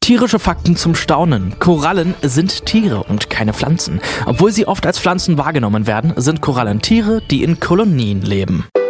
Tierische Fakten zum Staunen. Korallen sind Tiere und keine Pflanzen. Obwohl sie oft als Pflanzen wahrgenommen werden, sind Korallen Tiere, die in Kolonien leben.